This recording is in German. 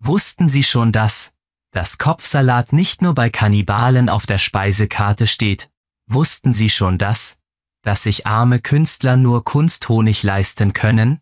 Wussten Sie schon, dass Kopfsalat nicht nur bei Kannibalen auf der Speisekarte steht? Wussten Sie schon, dass sich arme Künstler nur Kunsthonig leisten können?